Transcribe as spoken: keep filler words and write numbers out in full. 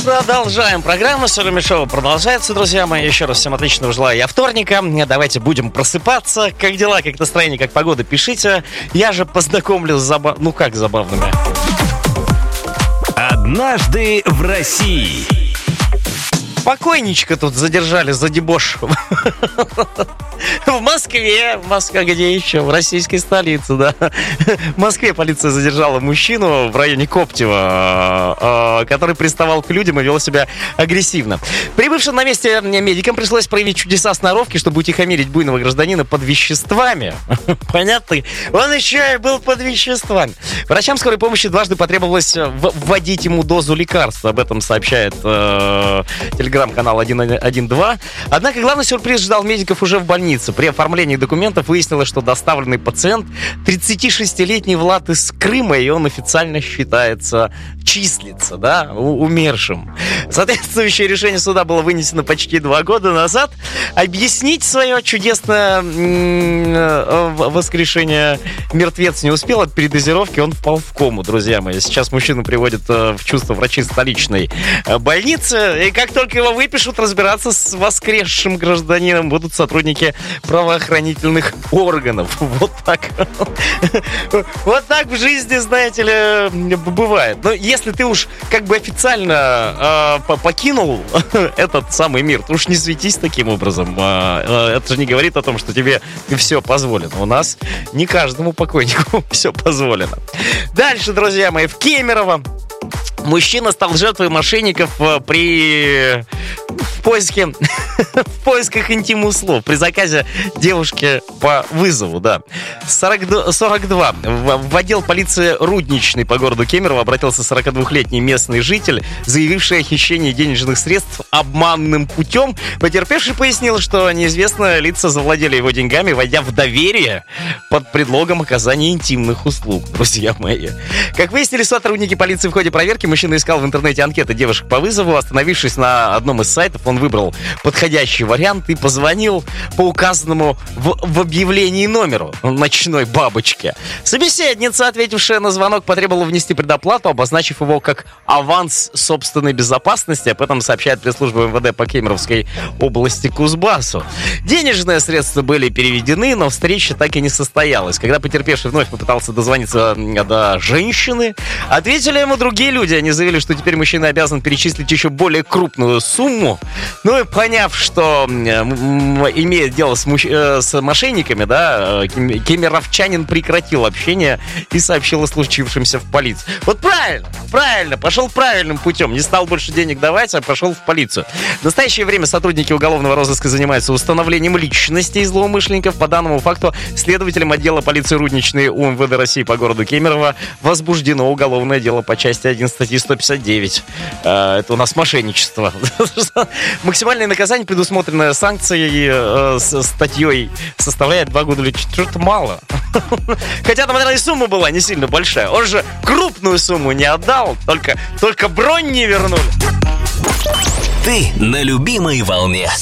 Продолжаем программу. Соломи Шоу продолжается, друзья мои. Еще раз всем отличного желаю я вторника. Давайте будем просыпаться. Как дела, как настроение, как погода, пишите. Я же познакомлю с забав... Ну как забавными? Однажды в России. Покойничка тут задержали за дебош. В Москве. В Москве, где еще? В российской столице, да. В Москве полиция задержала мужчину в районе Коптева, который приставал к людям и вел себя агрессивно. Прибывшим на месте медикам пришлось проявить чудеса сноровки, чтобы утихомирить буйного гражданина под веществами. Понятно? Он еще и был под веществами. Врачам скорой помощи дважды потребовалось вводить ему дозу лекарства. Об этом сообщает э, телеграм-канал один два. Однако главный сюрприз ждал медиков уже в больнице. При оформлении документов выяснилось, что доставленный пациент тридцатишестилетний Влад из Крыма, и он официально считается, числится, да, умершим. Соответствующее решение суда было вынесено почти два года назад. Объяснить свое чудесное воскрешение мертвец не успел. От передозировки он впал в кому, друзья мои. Сейчас мужчину приводят в чувство врачи столичной больницы. И как только его выпишут, разбираться с воскресшим гражданином будут сотрудники правоохранительных органов. Вот так. Вот так в жизни, знаете ли, бывает. Но если ты уж как бы официально э, покинул этот самый мир, то уж не светись таким образом. Э, это же не говорит о том, что тебе все позволено. У нас не каждому покойнику все позволено. Дальше, друзья мои, в Кемерово мужчина стал жертвой мошенников при в поиске в поисках интим-услуг при заказе девушки по вызову, да. сорок два. В отдел полиции Рудничный по городу Кемерово обратился сорокадвухлетний местный житель, заявивший о хищении денежных средств обманным путем. Потерпевший пояснил, что неизвестные лица завладели его деньгами, войдя в доверие под предлогом оказания интимных услуг, друзья мои. Как выяснили сотрудники полиции в ходе проверки, мужчина искал в интернете анкеты девушек по вызову. Остановившись на одном из сайтов, он выбрал подходящий вариант и позвонил по указанному в, в объявлении номеру ночной бабочке. Собеседница, ответившая на звонок, потребовала внести предоплату, обозначив его как аванс собственной безопасности. Об этом сообщает пресс-служба МВД по Кемеровской области Кузбассу. Денежные средства были переведены, но встреча так и не состоялась. Когда потерпевший вновь попытался дозвониться до женщины, ответили ему другие люди. Они заявили, что теперь мужчина обязан перечислить еще более крупную сумму. Ну и поняв, что имеет дело с, муж... с мошенниками, да, кемеровчанин прекратил общение и сообщил о случившемся в полицию. Вот правильно, правильно, пошел правильным путем. Не стал больше денег давать, а пошел в полицию. В настоящее время сотрудники уголовного розыска занимаются установлением личностей злоумышленников. По данному факту следователям отдела полиции Рудничной УМВД России по городу Кемерово возбуждено уголовное дело по части один статьи сто пятьдесят девять. Это у нас мошенничество. Максимальное наказание, предусмотренное санкцией э, с статьей, составляет два года. Что-то мало. Хотя там, наверное, и сумма была не сильно большая. Он же крупную сумму не отдал, только, только бронь не вернули. Ты на любимой волне.